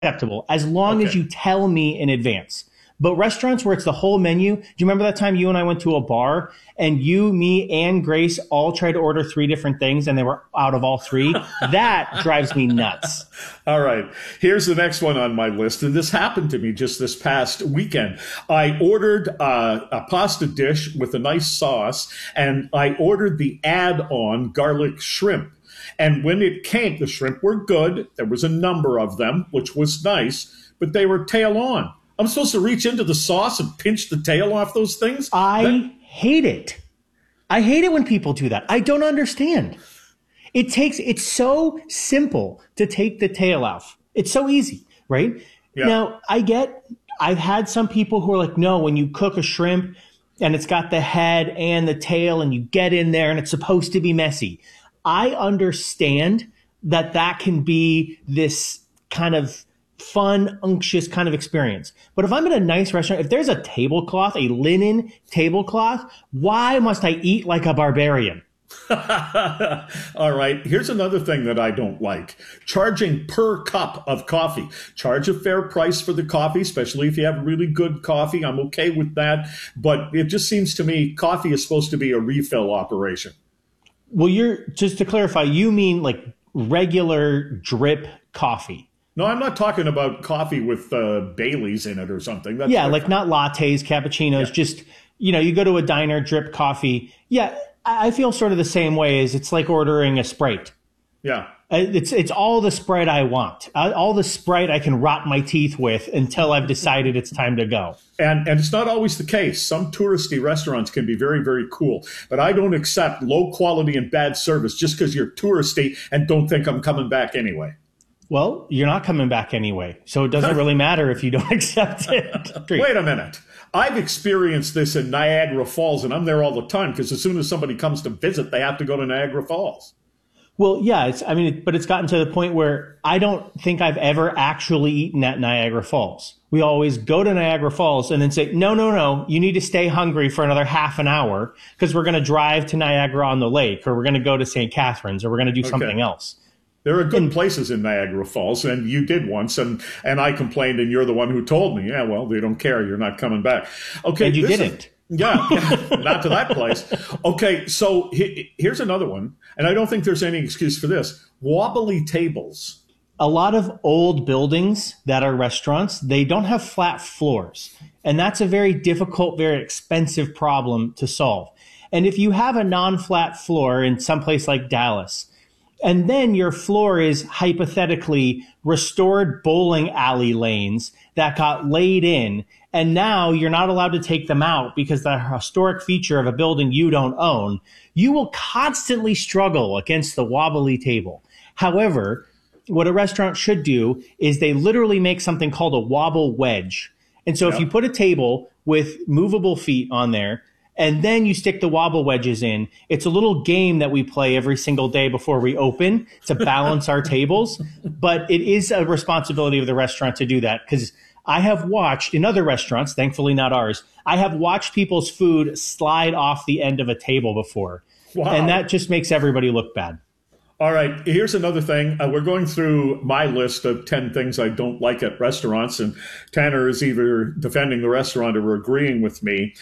acceptable as long as Okay. you tell me in advance. But restaurants where it's the whole menu, do you remember that time you and I went to a bar and you, me, and Grace all tried to order three different things and they were out of all three? That drives me nuts. All right. Here's the next one on my list. And this happened to me just this past weekend. I ordered a pasta dish with a nice sauce, and I ordered the add-on garlic shrimp. And when it came, the shrimp were good. There was a number of them, which was nice, but they were tail on. I'm supposed to reach into the sauce and pinch the tail off those things? I hate it. I hate it when people do that. I don't understand. It's so simple to take the tail off. It's so easy, right? Yeah. Now, I've had some people who are like, no, when you cook a shrimp and it's got the head and the tail and you get in there and it's supposed to be messy. I understand that can be this kind of fun, unctuous kind of experience. But if I'm in a nice restaurant, if there's a tablecloth, a linen tablecloth, why must I eat like a barbarian? All right. Here's another thing that I don't like. Charging per cup of coffee. Charge a fair price for the coffee, especially if you have really good coffee. I'm okay with that. But it just seems to me coffee is supposed to be a refill operation. Well, just to clarify, you mean like regular drip coffee? No, I'm not talking about coffee with Bailey's in it or something. That's Yeah, like not lattes, cappuccinos, Yeah. just, you go to a diner, drip coffee. Yeah, I feel sort of the same way as it's like ordering a Sprite. Yeah. It's all the Sprite I want. All the Sprite I can rot my teeth with until I've decided it's time to go. And it's not always the case. Some touristy restaurants can be very, very cool. But I don't accept low quality and bad service just because you're touristy and don't think I'm coming back anyway. Well, you're not coming back anyway, so it doesn't really matter if you don't accept it. Wait a minute. I've experienced this in Niagara Falls, and I'm there all the time because as soon as somebody comes to visit, they have to go to Niagara Falls. Well, yeah, but it's gotten to the point where I don't think I've ever actually eaten at Niagara Falls. We always go to Niagara Falls and then say, no, you need to stay hungry for another half an hour because we're going to drive to Niagara on the Lake, or we're going to go to St. Catharines, or we're going to do something else. There are good places in Niagara Falls, and you did once, and I complained, and you're the one who told me, yeah, well, they don't care. You're not coming back. Okay, And you didn't. Yeah, not to that place. Okay, so here's another one, and I don't think there's any excuse for this. Wobbly tables. A lot of old buildings that are restaurants, they don't have flat floors. And that's a very difficult, very expensive problem to solve. And if you have a non-flat floor in some place like Dallas, and then your floor is hypothetically restored bowling alley lanes that got laid in, and now you're not allowed to take them out because the historic feature of a building you don't own, you will constantly struggle against the wobbly table. However, what a restaurant should do is they literally make something called a wobble wedge. And so if you put a table with movable feet on there, and then you stick the wobble wedges in, it's a little game that we play every single day before we open to balance our tables. But it is a responsibility of the restaurant to do that, because I have watched in other restaurants, thankfully not ours, I have watched people's food slide off the end of a table before. Wow. And that just makes everybody look bad. All right, here's another thing. We're going through my list of 10 things I don't like at restaurants, and Tanner is either defending the restaurant or agreeing with me.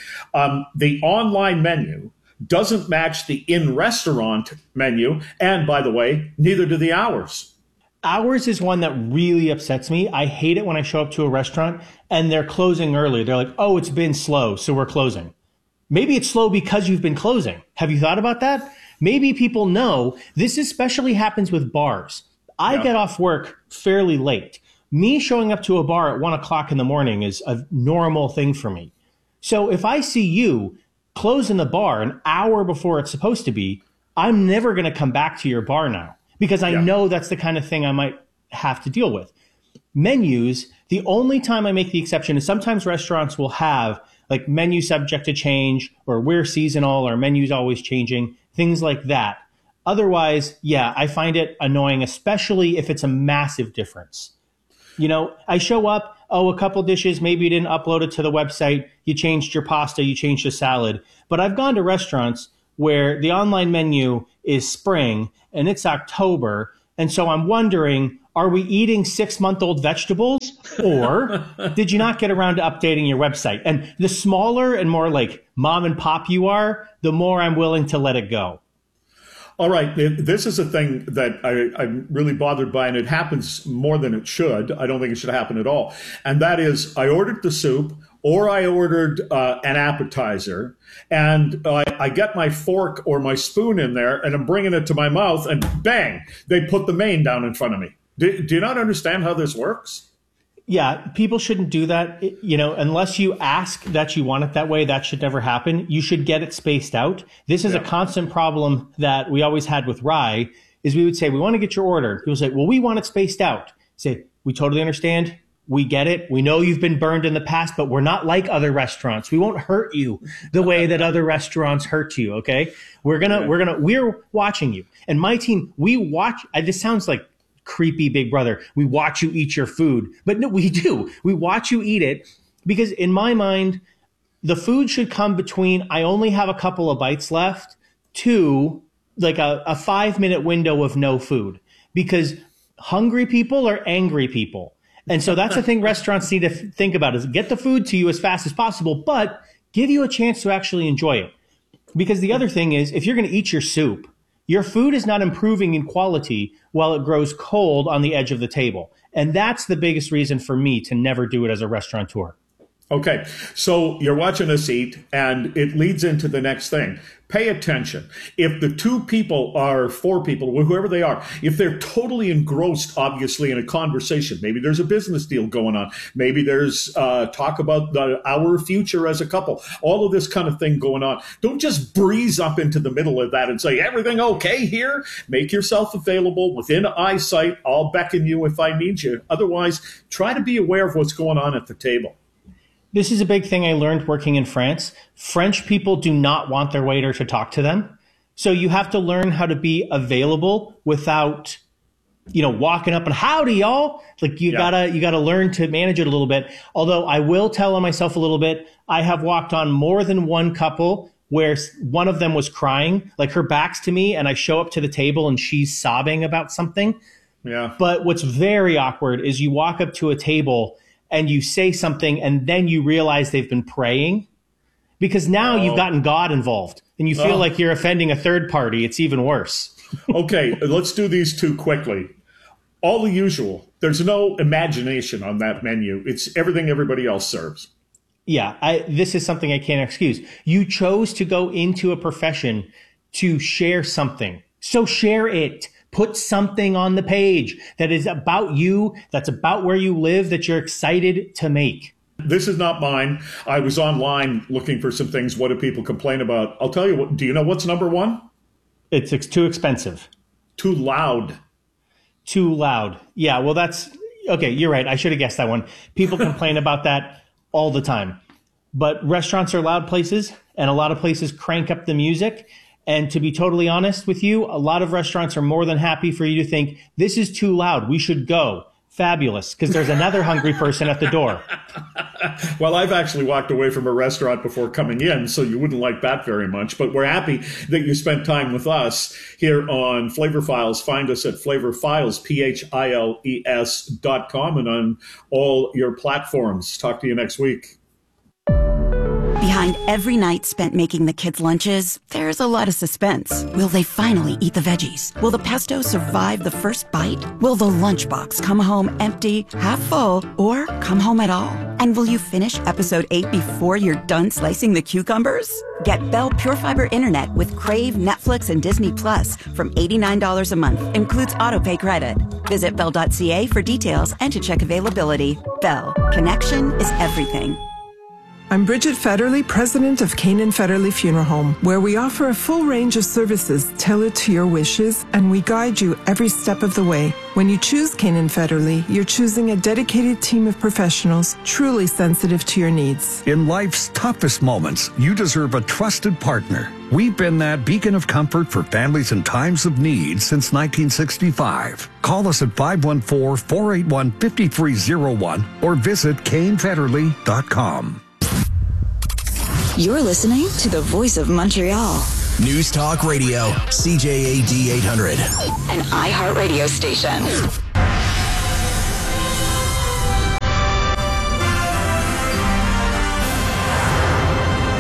The online menu doesn't match the in-restaurant menu, and by the way, neither do the hours. Ours is one that really upsets me. I hate it when I show up to a restaurant and they're closing early. They're like, oh, it's been slow, so we're closing. Maybe it's slow because you've been closing. Have you thought about that? Maybe people know this especially happens with bars. I get off work fairly late. Me showing up to a bar at 1 o'clock in the morning is a normal thing for me. So if I see you closing the bar an hour before it's supposed to be, I'm never going to come back to your bar now because I know that's the kind of thing I might have to deal with. Menus, the only time I make the exception is sometimes restaurants will have like menu subject to change, or we're seasonal, or menus always changing, things like that. Otherwise, yeah, I find it annoying, especially if it's a massive difference. I show up, a couple dishes, maybe you didn't upload it to the website, you changed your pasta, you changed the salad. But I've gone to restaurants where the online menu is spring and it's October. And so I'm wondering, are we eating 6-month-old vegetables, or did you not get around to updating your website? And the smaller and more like mom and pop you are, the more I'm willing to let it go. All right. This is a thing that I'm really bothered by, and it happens more than it should. I don't think it should happen at all. And that is, I ordered the soup, or I ordered an appetizer, and I get my fork or my spoon in there, and I'm bringing it to my mouth, and bang, they put the main down in front of me. Do you not understand how this works? Yeah, people shouldn't do that. Unless you ask that you want it that way, that should never happen. You should get it spaced out. This is a constant problem that we always had with Rye, is we would say, we want to get your order. People say, well, we want it spaced out. Say, we totally understand. We get it. We know you've been burned in the past, but we're not like other restaurants. We won't hurt you the way that other restaurants hurt you. Okay. We're watching you. And my team, we watch, this sounds like creepy Big Brother. We watch you eat your food, but no, we do. We watch you eat it, because in my mind, the food should come between, I only have a couple of bites left, to like a 5-minute window of no food, because hungry people are angry people. And so that's the thing restaurants need to think about, is get the food to you as fast as possible, but give you a chance to actually enjoy it. Because the other thing is, if you're going to eat your soup, your food is not improving in quality while it grows cold on the edge of the table. And that's the biggest reason for me to never do it as a restaurateur. Okay, so you're watching us eat, and it leads into the next thing. Pay attention. If the 2 people are 4 people, whoever they are, if they're totally engrossed, obviously, in a conversation, maybe there's a business deal going on, maybe there's talk about our future as a couple, all of this kind of thing going on. Don't just breeze up into the middle of that and say, everything okay here? Make yourself available within eyesight. I'll beckon you if I need you. Otherwise, try to be aware of what's going on at the table. This is a big thing I learned working in France. French people do not want their waiter to talk to them. So you have to learn how to be available without, walking up and howdy, y'all. Like you gotta learn to manage it a little bit. Although I will tell on myself a little bit, I have walked on more than one couple where one of them was crying, like her back's to me, and I show up to the table and she's sobbing about something. Yeah. But what's very awkward is you walk up to a table and you say something, and then you realize they've been praying, because now you've gotten God involved, and you feel like you're offending a third party. It's even worse. Okay, let's do these 2 quickly. All the usual. There's no imagination on that menu. It's everything everybody else serves. Yeah, this is something I can't excuse. You chose to go into a profession to share something, so share it. Put something on the page that is about you, that's about where you live, that you're excited to make. This is not mine. I was online looking for some things. What do people complain about? I'll tell you what. Do you know what's number 1? It's too expensive. Too loud. Too loud. Yeah, well, that's okay. You're right. I should have guessed that one. People complain about that all the time. But restaurants are loud places, and a lot of places crank up the music. And to be totally honest with you, a lot of restaurants are more than happy for you to think, this is too loud, we should go. Fabulous, because there's another hungry person at the door. Well, I've actually walked away from a restaurant before coming in, so you wouldn't like that very much. But we're happy that you spent time with us here on Flavor Files. Find us at Flavor Files, PHILES.com, and on all your platforms. Talk to you next week. Behind every night spent making the kids' lunches, there's a lot of suspense. Will they finally eat the veggies? Will the pesto survive the first bite? Will the lunchbox come home empty, half full, or come home at all? And will you finish episode 8 before you're done slicing the cucumbers? Get Bell Pure Fiber Internet with Crave, Netflix, and Disney Plus from $89 a month. Includes autopay credit. Visit Bell.ca for details and to check availability. Bell. Connection is everything. I'm Bridget Federley, president of Canaan Federley Funeral Home, where we offer a full range of services tailored to your wishes, and we guide you every step of the way. When you choose Canaan Federley, you're choosing a dedicated team of professionals truly sensitive to your needs. In life's toughest moments, you deserve a trusted partner. We've been that beacon of comfort for families in times of need since 1965. Call us at 514-481-5301 or visit canefederley.com. You're listening to the Voice of Montreal. News Talk Radio, CJAD 800. An iHeartRadio station.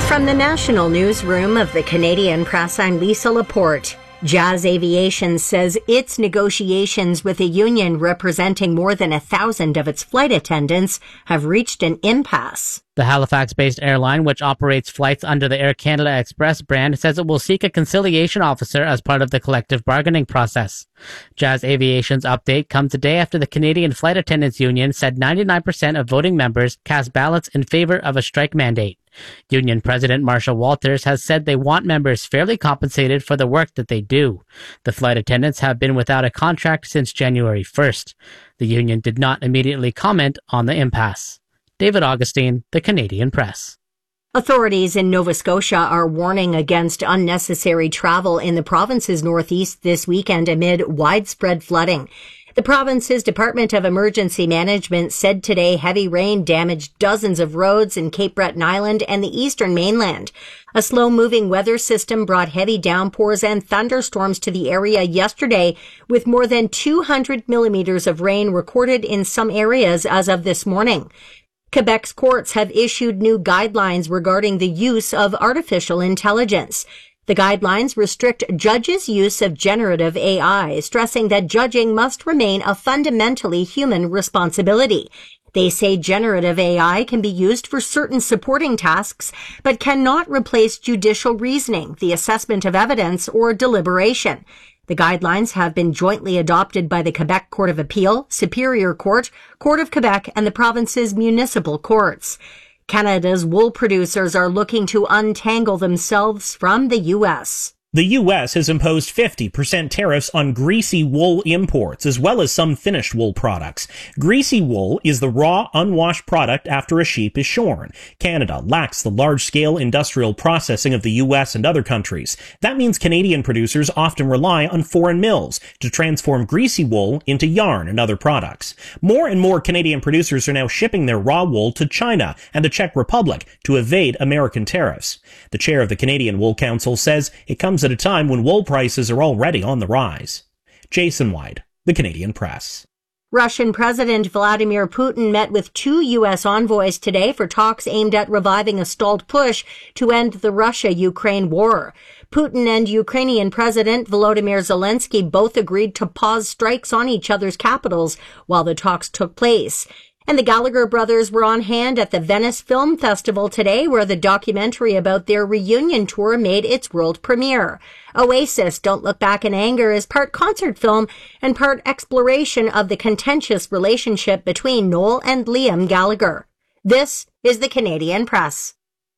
From the national newsroom of the Canadian Press, I'm Lisa Laporte. Jazz Aviation says its negotiations with a union representing more than 1,000 of its flight attendants have reached an impasse. The Halifax-based airline, which operates flights under the Air Canada Express brand, says it will seek a conciliation officer as part of the collective bargaining process. Jazz Aviation's update comes a day after the Canadian Flight Attendants Union said 99% of voting members cast ballots in favor of a strike mandate. Union President Marsha Walters has said they want members fairly compensated for the work that they do. The flight attendants have been without a contract since January 1st. The union did not immediately comment on the impasse. David Augustine, The Canadian Press. Authorities in Nova Scotia are warning against unnecessary travel in the province's northeast this weekend amid widespread flooding. The province's Department of Emergency Management said today heavy rain damaged dozens of roads in Cape Breton Island and the eastern mainland. A slow-moving weather system brought heavy downpours and thunderstorms to the area yesterday, with more than 200 millimeters of rain recorded in some areas as of this morning. Quebec's courts have issued new guidelines regarding the use of artificial intelligence. The guidelines restrict judges' use of generative AI, stressing that judging must remain a fundamentally human responsibility. They say generative AI can be used for certain supporting tasks, but cannot replace judicial reasoning, the assessment of evidence, or deliberation. The guidelines have been jointly adopted by the Quebec Court of Appeal, Superior Court, Court of Quebec, and the province's municipal courts. Canada's wool producers are looking to untangle themselves from the U.S. The U.S. has imposed 50% tariffs on greasy wool imports, as well as some finished wool products. Greasy wool is the raw, unwashed product after a sheep is shorn. Canada lacks the large-scale industrial processing of the U.S. and other countries. That means Canadian producers often rely on foreign mills to transform greasy wool into yarn and other products. More and more Canadian producers are now shipping their raw wool to China and the Czech Republic to evade American tariffs. The chair of the Canadian Wool Council says it comes at a time when wool prices are already on the rise. Jason White, The Canadian Press. Russian President Vladimir Putin met with 2 U.S. envoys today for talks aimed at reviving a stalled push to end the Russia-Ukraine war. Putin and Ukrainian President Volodymyr Zelensky both agreed to pause strikes on each other's capitals while the talks took place. And the Gallagher brothers were on hand at the Venice Film Festival today, where the documentary about their reunion tour made its world premiere. Oasis, Don't Look Back in Anger, is part concert film and part exploration of the contentious relationship between Noel and Liam Gallagher. This is the Canadian Press.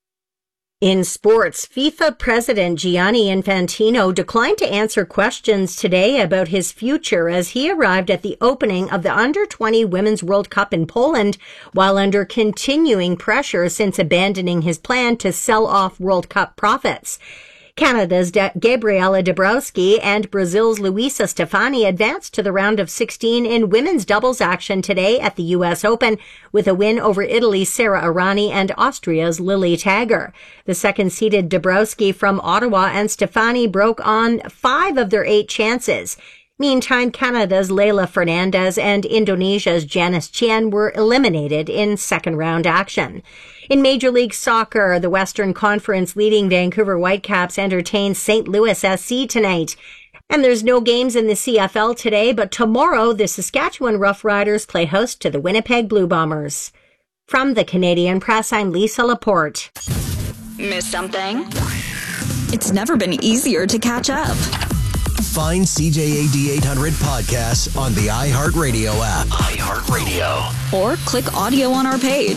In sports, FIFA President Gianni Infantino declined to answer questions today about his future as he arrived at the opening of the Under-20 Women's World Cup in Poland while under continuing pressure since abandoning his plan to sell off World Cup profits. Canada's Gabriela Dabrowski and Brazil's Luisa Stefani advanced to the round of 16 in women's doubles action today at the U.S. Open with a win over Italy's Sara Errani and Austria's Lily Tagger. The second-seeded Dabrowski from Ottawa and Stefani broke on 5 of their 8 chances. Meantime, Canada's Leila Fernandez and Indonesia's Janice Chien were eliminated in second-round action. In Major League Soccer, the Western Conference leading Vancouver Whitecaps entertain St. Louis SC tonight. And there's no games in the CFL today, but tomorrow the Saskatchewan Roughriders play host to the Winnipeg Blue Bombers. From the Canadian Press, I'm Lisa Laporte. Miss something? It's never been easier to catch up. Find CJAD 800 podcasts on the iHeartRadio app. iHeartRadio. Or click audio on our page.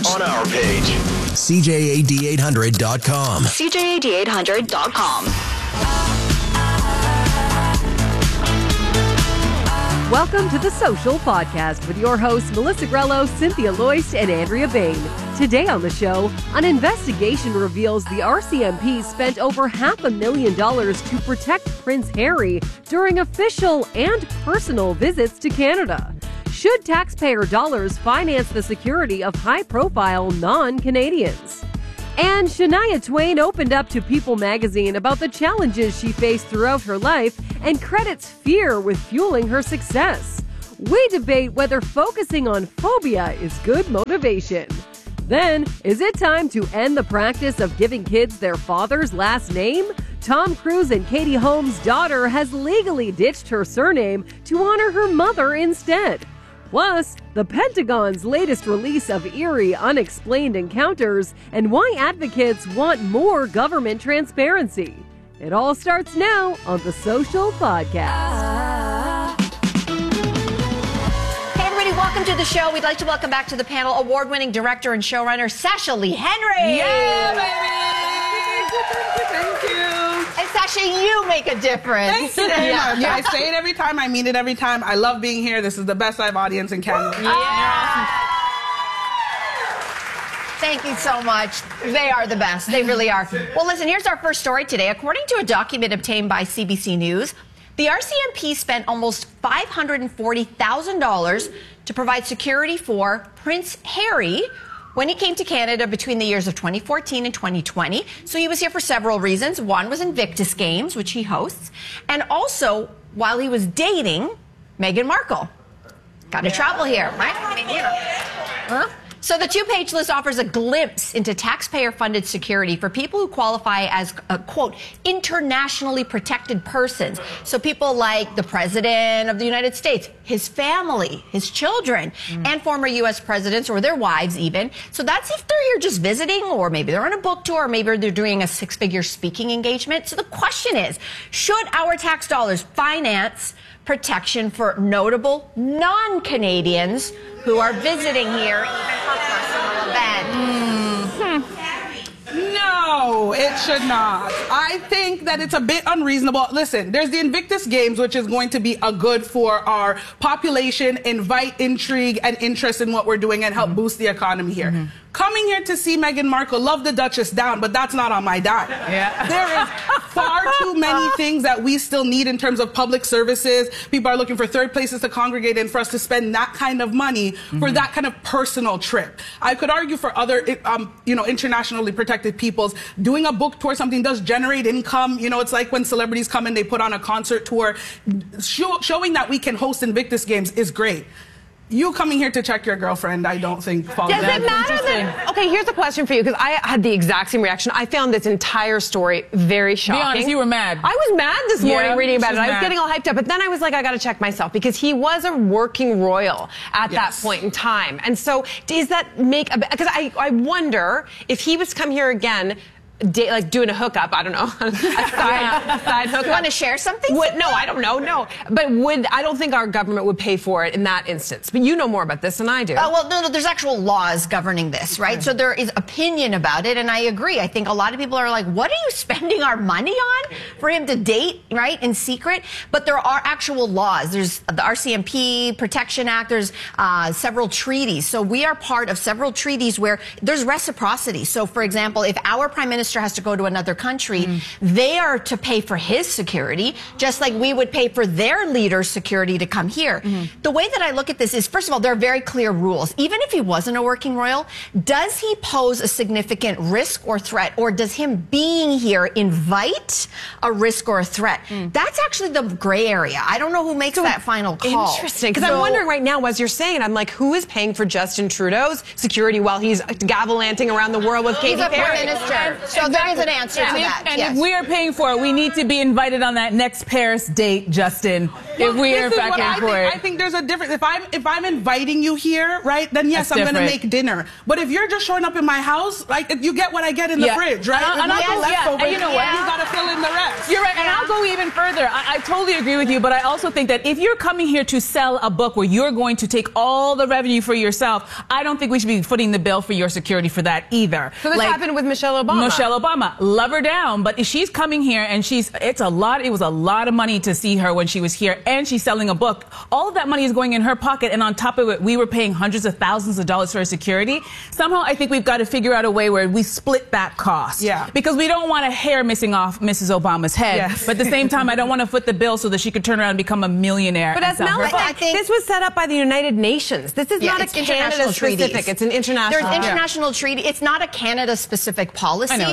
CJAD800.com. CJAD800.com. Welcome to The Social Podcast with your hosts Melissa Grello, Cynthia Loyst, and Andrea Bain. Today on the show, an investigation reveals the RCMP spent over $500,000 to protect Prince Harry during official and personal visits to Canada. Should taxpayer dollars finance the security of high-profile non-Canadians? And Shania Twain opened up to People magazine about the challenges she faced throughout her life and credits fear with fueling her success. We debate whether focusing on phobia is good motivation. Then, is it time to end the practice of giving kids their father's last name? Tom Cruise and Katie Holmes' daughter has legally ditched her surname to honor her mother instead. Plus, the Pentagon's latest release of eerie, unexplained encounters and why advocates want more government transparency. It all starts now on The Social Podcast. Hey, everybody, welcome to the show. We'd like to welcome back to the panel award-winning director and showrunner Sasha Lee Henry. Yeah, baby! Thank you. And Sasha, you make a difference. Thank you very much. I say it every time. I mean it every time. I love being here. This is the best live audience in Canada. Yeah. Thank you so much. They are the best. They really are. Well, listen, here's our first story today. According to a document obtained by CBC News, the RCMP spent almost $540,000 to provide security for Prince Harry when he came to Canada between the years of 2014 and 2020. So he was here for several reasons. One was Invictus Games, which he hosts, and also while he was dating Meghan Markle. Got to travel here, right? I mean, you know. Huh? So the two-page list offers a glimpse into taxpayer-funded security for people who qualify as, quote, internationally protected persons. So people like the President of the United States, his family, his children, and former U.S. presidents or their wives even. So that's if they're here just visiting, or maybe they're on a book tour, or maybe they're doing a six-figure speaking engagement. So the question is, should our tax dollars finance protection for notable non-Canadians who are visiting here, even for personal event? No, it should not. I think that it's a bit unreasonable. Listen, there's the Invictus Games, which is going to be a good for our population, invite intrigue and interest in what we're doing and help boost the economy here. Coming here to see Meghan Markle, love the Duchess down, but that's not on my dime. Yeah. There is far too many things that we still need in terms of public services. People are looking for third places to congregate in for us to spend that kind of money for that kind of personal trip. I could argue for other, internationally protected peoples. Doing a book tour, something does generate income. You know, it's like when celebrities come in, they put on a concert tour. Showing that we can host Invictus Games is great. You coming here to check your girlfriend, I don't think follows that. Does it matter that... Okay, here's a question for you, because I had the exact same reaction. I found this entire story very shocking. Be honest, you were mad. I was mad this morning reading about it. I was mad. getting all hyped up, but then I was like, I gotta check myself, because he was a working royal at that point in time. And so, does that make a... Because I wonder if he was to come here again... like doing a hookup, I don't know, a side hookup. You want to share something? No, I don't know, no. But I don't think our government would pay for it in that instance. But you know more about this than I do. Well, no, there's actual laws governing this, right? So there is opinion about it, and I agree. I think a lot of people are like, what are you spending our money on for him to date, right, in secret? But there are actual laws. There's the RCMP Protection Act. There's several treaties. So we are part of several treaties where there's reciprocity. So, for example, if our Prime Minister has to go to another country, they are to pay for his security, just like we would pay for their leader's security to come here. The way that I look at this is, first of all, there are very clear rules. Even if he wasn't a working royal, does he pose a significant risk or threat, or does him being here invite a risk or a threat? That's actually the gray area. I don't know who makes that final call. Interesting, because I'm wondering right now, as you're saying, I'm like, who is paying for Justin Trudeau's security while he's gallivanting around the world with Katy Perry? He's a prime minister. So there is an answer to that. And if we are paying for it, we need to be invited on that next Paris date, Justin. If we are factoring for it. I think there's a difference. If I'm inviting you here, right, then yes, I'm going to make dinner. But if you're just showing up in my house, like, you get what I get in the fridge, right? And I'll go, leftovers, you know what? You got to fill in the rest. You're right, and I'll go even further. I totally agree with you, but I also think that if you're coming here to sell a book where you're going to take all the revenue for yourself, I don't think we should be footing the bill for your security for that either. So this happened with Michelle Obama. Michelle Obama, love her down, but if she's coming here and it was a lot of money to see her when she was here, and she's selling a book. All of that money is going in her pocket, and on top of it, we were paying hundreds of thousands of dollars for her security. Somehow, I think we've got to figure out a way where we split that cost. Yeah. Because we don't want a hair missing off Mrs. Obama's head. Yes. But at the same time, I don't want to foot the bill so that she could turn around and become a millionaire. But as Mel said, I think this was set up by the United Nations. This is not a Canada-specific. It's an international. There's international treaty. It's not a Canada-specific policy.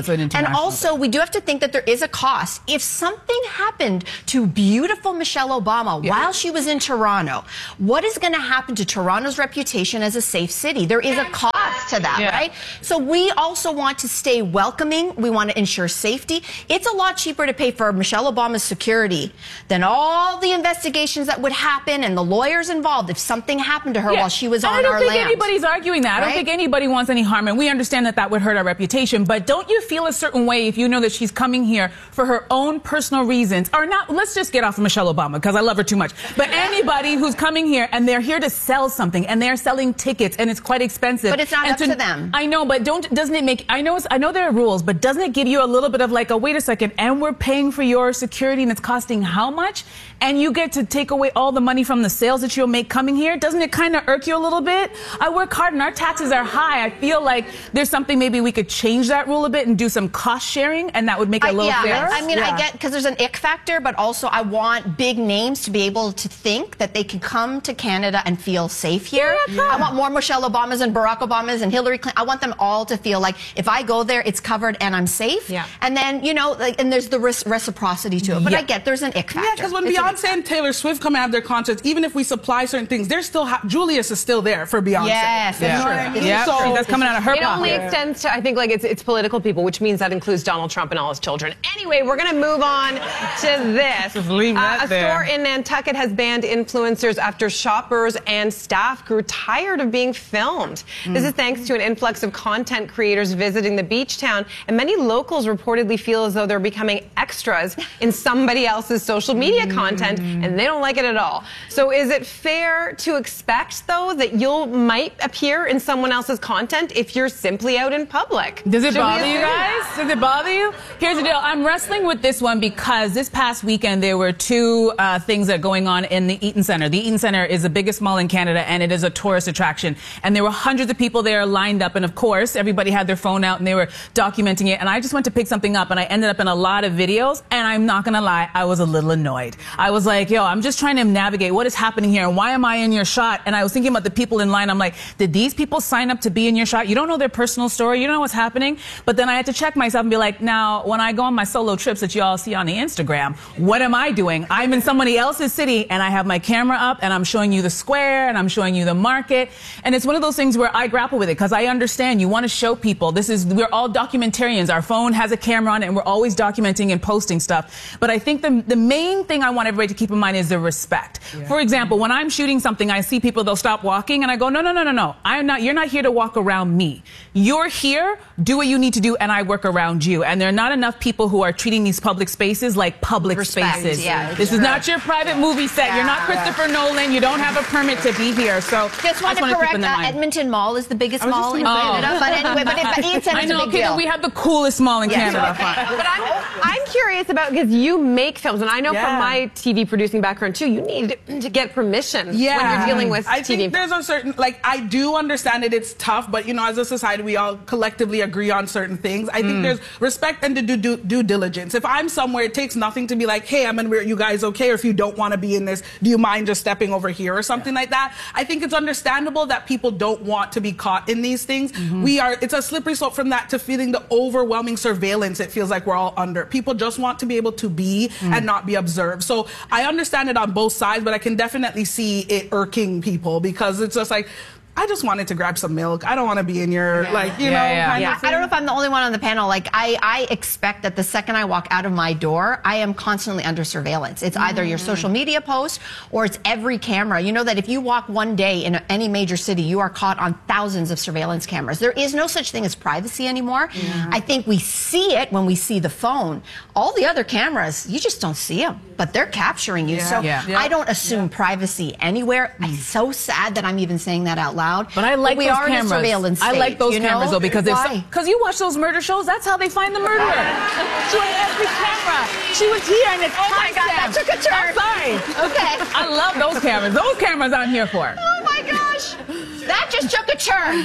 it's an international. And also, we do have to think that there is a cost. If something happened to beautiful Michelle Obama while she was in Toronto, what is going to happen to Toronto's reputation as a safe city? There is a cost to that, right? So we also want to stay welcoming. We want to ensure safety. It's a lot cheaper to pay for Michelle Obama's security than all the investigations that would happen and the lawyers involved if something happened to her while she was on our land. I don't think anybody's arguing that. I don't think anybody wants any harm, and we understand that that would hurt our reputation. But don't you feel a certain way if you know that she's coming here for her own personal reasons, or not? Let's just get off of Michelle Obama because I love her too much. But anybody who's coming here and they're here to sell something and they're selling tickets and it's quite expensive. But it's not up to them. I know, but doesn't it make? I know there are rules, but doesn't it give you a little bit of like, oh, wait a second, and we're paying for your security and it's costing how much? And you get to take away all the money from the sales that you'll make coming here. Doesn't it kind of irk you a little bit? I work hard and our taxes are high. I feel like there's something maybe we could change that rule a bit and do some cost sharing, and that would make it a little fairer. I mean, I get, because there's an ick factor, but also I want big names to be able to think that they can come to Canada and feel safe here. I want more Michelle Obamas and Barack Obamas and Hillary Clinton. I want them all to feel like if I go there, it's covered and I'm safe. And then, you know, like, and there's the reciprocity to it. But I get there's an ick factor. Yeah, because when Beyonce and Taylor Swift come and have their concerts, even if we supply certain things, they're still Julius is still there for Beyonce. Yes, that's true. Yeah, so that's coming out of her pocket. It only extends to, I think, like it's political people, which means that includes Donald Trump and all his children. Anyway, we're going to move on to this. Just leave that there. A store in Nantucket has banned influencers after shoppers and staff grew tired of being filmed. This is thanks to an influx of content creators visiting the beach town, and many locals reportedly feel as though they're becoming extras in somebody else's social media content, and they don't like it at all. So is it fair to expect, though, that you might appear in someone else's content if you're simply out in public? Does it bother you guys? Does it bother you? Here's the deal. I'm wrestling with this one because this past weekend there were two things that are going on in the Eaton Centre. The Eaton Centre is the biggest mall in Canada, and it is a tourist attraction. And there were hundreds of people there lined up, and of course, everybody had their phone out and they were documenting it. And I just went to pick something up, and I ended up in a lot of videos, and I'm not going to lie, I was a little annoyed. I was like, yo, I'm just trying to navigate what is happening here, and why am I in your shot? And I was thinking about the people in line. I'm like, did these people sign up to be in your shot? You don't know their personal story. You don't know what's happening. But then I had to check myself and be like, now, when I go on my solo trips that you all see on the Instagram, what am I doing? I'm in somebody else's city, and I have my camera up, and I'm showing you the square, and I'm showing you the market. And it's one of those things where I grapple with it, because I understand you want to show people. We're all documentarians. Our phone has a camera on it, and we're always documenting and posting stuff. But I think the main thing I want everybody to keep in mind is the respect. For example, when I'm shooting something, I see people, they'll stop walking, and I go, no. You're not here to walk around me. You're here, do what you need to do, and I work around you. And there are not enough people who are treating these public spaces like public spaces. This is not your private movie set. You're not Christopher Nolan. You don't have a permit to be here. So just want to correct that Edmonton Mall is the biggest mall in Canada. But anyway, but Eaton Centre is a big deal. We have the coolest mall in Canada. But I'm curious about, because you make films, and I know from my TV producing background too, you need to get permission when you're dealing with TV. I think there's a certain, like, I do understand it, it's tough, but you know, as a society, we all collectively agree on certain things. I think there's respect and due diligence. If I'm somewhere, it takes nothing to be like, hey, I'm in where you guys okay, or if you don't want to be in this, do you mind just stepping over here or something like that? I think it's understandable that people don't want to be caught in these things. It's a slippery slope from that to feeling the overwhelming surveillance it feels like we're all under. People just want to be able to be and not be observed. So I understand it on both sides, but I can definitely see it irking people, because it's just like, I just wanted to grab some milk. I don't want to be in your, like, you know, kind of thing. I don't know if I'm the only one on the panel. Like, I expect that the second I walk out of my door, I am constantly under surveillance. It's either your social media post or it's every camera. You know that if you walk one day in any major city, you are caught on thousands of surveillance cameras. There is no such thing as privacy anymore. I think we see it when we see the phone. All the other cameras, you just don't see them, but they're capturing you. So I don't assume privacy anywhere. I'm so sad that I'm even saying that out loud. But I like those cameras. Surveillance state, I like those cameras though, because why? Because you watch those murder shows, that's how they find the murderer. Showing every camera. She was here, and it's my God, that took a turn. I'm sorry. Okay. I love those cameras. Those cameras I'm here for. Oh my gosh, that just took a turn.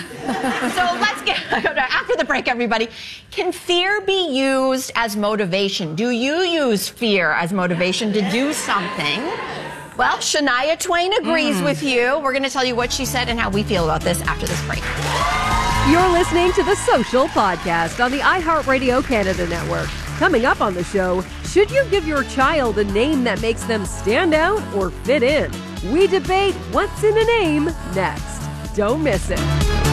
So let's get after the break, everybody. Can fear be used as motivation? Do you use fear as motivation to do something? Well, Shania Twain agrees with you. We're going to tell you what she said and how we feel about this after this break. You're listening to The Social Podcast on the iHeartRadio Canada Network. Coming up on the show, should you give your child a name that makes them stand out or fit in? We debate what's in a name next. Don't miss it.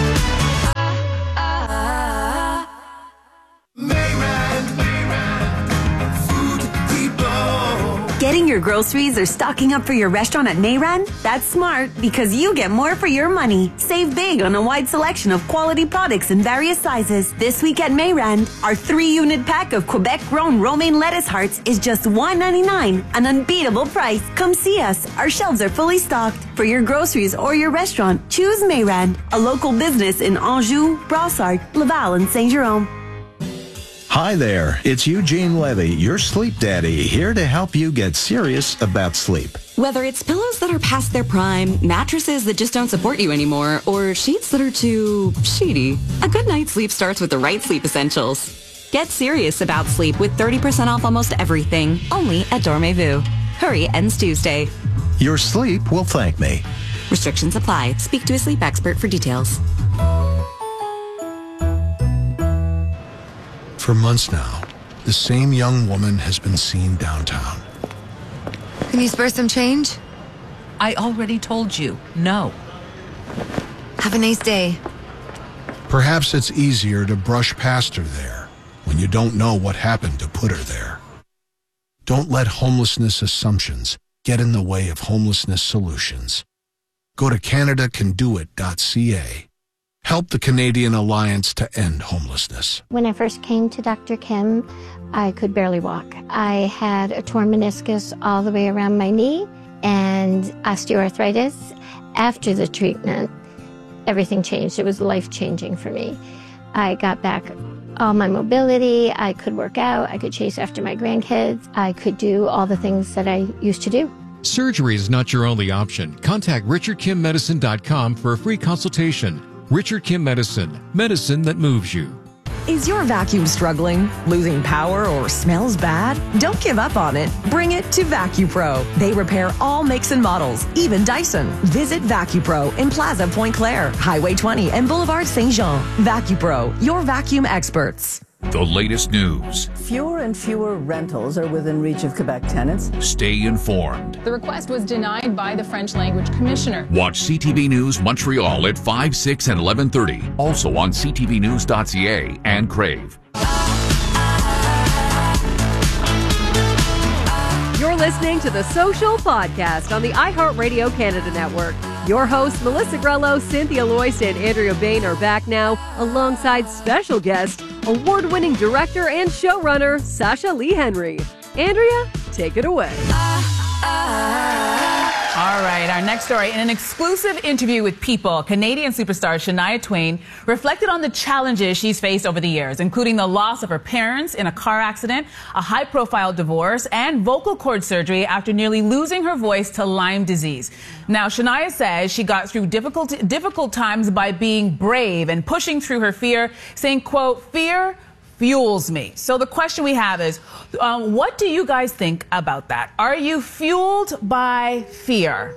Getting your groceries or stocking up for your restaurant at Mayran? That's smart because you get more for your money. Save big on a wide selection of quality products in various sizes. This week at Mayran, our 3-unit pack of Quebec-grown romaine lettuce hearts is just $1.99, an unbeatable price. Come see us. Our shelves are fully stocked. For your groceries or your restaurant, choose Mayran, a local business in Anjou, Brossard, Laval, and Saint-Jérôme. Hi there, it's Eugene Levy, your sleep daddy, here to help you get serious about sleep. Whether it's pillows that are past their prime, mattresses that just don't support you anymore, or sheets that are too sheety, a good night's sleep starts with the right sleep essentials. Get serious about sleep with 30% off almost everything, only at Dormez-vous. Hurry, ends Tuesday. Your sleep will thank me. Restrictions apply. Speak to a sleep expert for details. For months now, the same young woman has been seen downtown. Can you spare some change? I already told you, no. Have a nice day. Perhaps it's easier to brush past her there when you don't know what happened to put her there. Don't let homelessness assumptions get in the way of homelessness solutions. Go to CanadaCanDoIt.ca. Help the Canadian Alliance to End Homelessness. When I first came to Dr. Kim, I could barely walk. I had a torn meniscus all the way around my knee and osteoarthritis. After the treatment, everything changed. It was life-changing for me. I got back all my mobility. I could work out. I could chase after my grandkids. I could do all the things that I used to do. Surgery is not your only option. Contact RichardKimMedicine.com for a free consultation. Richard Kim Medicine, medicine that moves you. Is your vacuum struggling, losing power, or smells bad? Don't give up on it. Bring it to VacuPro. They repair all makes and models, even Dyson. Visit VacuPro in Plaza Pointe-Claire, Highway 20, and Boulevard Saint-Jean. VacuPro, your vacuum experts. The latest news. Fewer and fewer rentals are within reach of Quebec tenants. Stay informed. The request was denied by the French language commissioner. Watch CTV News Montreal at 5, 6, and 11:30. Also on ctvnews.ca and Crave. You're listening to The Social Podcast on the iHeartRadio Canada Network. Your hosts, Melissa Grello, Cynthia Loyce, and Andrea Bain are back now alongside special guest, award-winning director and showrunner, Sasha Lee Henry. Andrea, take it away. All right, our next story. In an exclusive interview with People, Canadian superstar Shania Twain reflected on the challenges she's faced over the years, including the loss of her parents in a car accident, a high-profile divorce, and vocal cord surgery after nearly losing her voice to Lyme disease. Now, Shania says she got through difficult times by being brave and pushing through her fear, saying, quote, "Fear fuels me." So the question we have is, what do you guys think about that? Are you fueled by fear?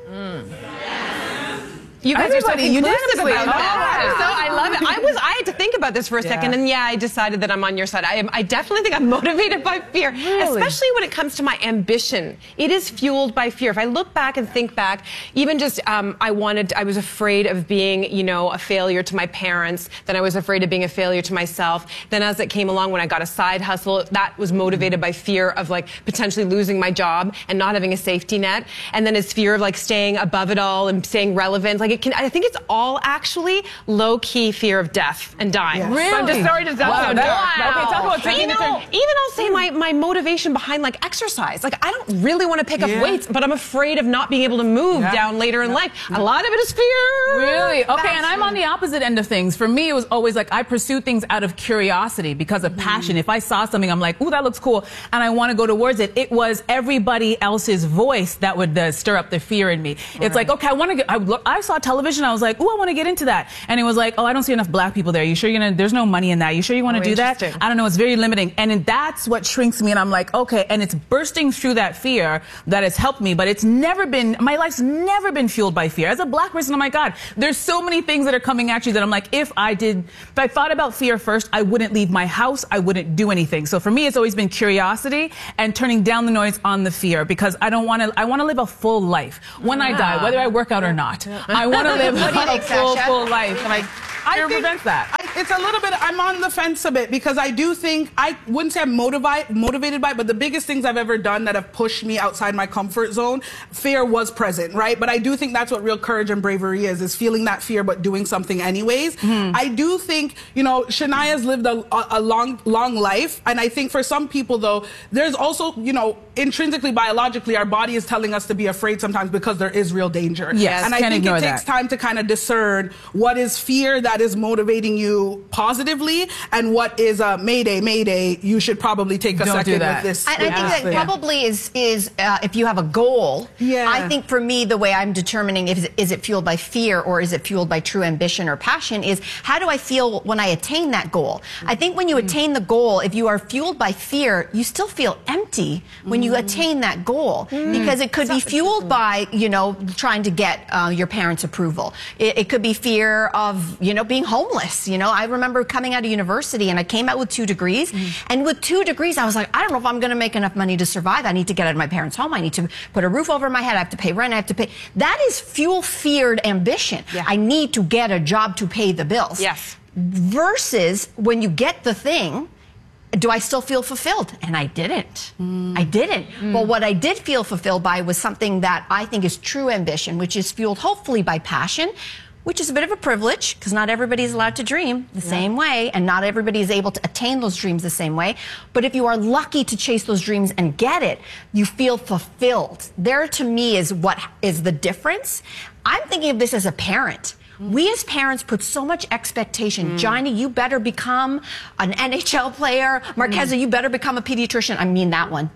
You guys Everybody, are so unanimously. about that. Yeah. So I love it. I had to think about this for a second, and I decided that I'm on your side. I definitely think I'm motivated by fear, especially when it comes to my ambition. It is fueled by fear. If I look back and think back, even just I was afraid of being, a failure to my parents. Then I was afraid of being a failure to myself. Then as it came along, when I got a side hustle, that was motivated by fear of potentially losing my job and not having a safety net. And then it's fear of staying above it all and staying relevant. I think it's all actually low-key fear of death and dying. Yes. Really? So I'm just sorry to tell you. Okay, talk about taking Even I'll say my motivation behind exercise. I don't really want to pick up weights, but I'm afraid of not being able to move down later in life. A lot of it is fear. Really? Okay, and I'm on the opposite end of things. For me, it was always I pursue things out of curiosity because of passion. If I saw something, I'm like, ooh, that looks cool, and I want to go towards it. It was everybody else's voice that would stir up the fear in me. It's okay, I saw saw television. I was like, oh, I want to get into that. And it was like, oh, I don't see enough black people there. You sure there's no money in that? You sure you want to do that? I don't know. It's very limiting. And that's what shrinks me. And I'm like, okay. And it's bursting through that fear that has helped me. But my life's never been fueled by fear. As a black person, oh my God, there's so many things that are coming at you that I'm like, if I thought about fear first, I wouldn't leave my house. I wouldn't do anything. So for me, it's always been curiosity and turning down the noise on the fear, because I want to live a full life. When I die, whether I work out or not, I want to live a full life. I think prevents that. It's a little bit, I'm on the fence a bit, because I do think, I wouldn't say I'm motivated by it, but the biggest things I've ever done that have pushed me outside my comfort zone, fear was present, right? But I do think that's what real courage and bravery is feeling that fear but doing something anyways. I do think, Shania's lived a long life, and I think for some people though, there's also, intrinsically, biologically, our body is telling us to be afraid sometimes because there is real danger. Yes, and I think it takes time to kind of discern what is fear that is motivating you positively and what is a mayday, you should probably take a second with this. I think that probably is if you have a goal. I think for me, the way I'm determining is it fueled by fear or is it fueled by true ambition or passion is, how do I feel when I attain that goal? I think when you attain the goal, if you are fueled by fear, you still feel empty when you attain that goal, because it could be fueled by, trying to get your parents' approval. It could be fear of, being homeless. I remember coming out of university and I came out with 2 degrees. And with 2 degrees, I was like, I don't know if I'm going to make enough money to survive. I need to get out of my parents' home. I need to put a roof over my head. I have to pay rent. I have to pay. That is fuel-feared ambition. I need to get a job to pay the bills. Yes. Versus when you get the thing, do I still feel fulfilled? And I didn't. I didn't. But what I did feel fulfilled by was something that I think is true ambition, which is fueled hopefully by passion, which is a bit of a privilege because not everybody is allowed to dream the same way, and not everybody is able to attain those dreams the same way. But if you are lucky to chase those dreams and get it, you feel fulfilled. There, to me, is what is the difference. I'm thinking of this as a parent. We as parents put so much expectation. Johnny, you better become an NHL player. Marqueza, you better become a pediatrician. I mean that one.